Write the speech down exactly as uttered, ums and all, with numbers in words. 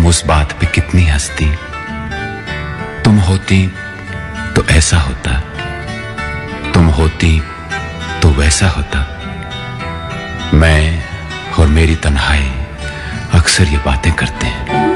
तुम उस बात पे कितनी हंसती। तुम होती तो ऐसा होता, तुम होती तो वैसा होता। मैं और मेरी तन्हाई अक्सर ये बातें करते हैं।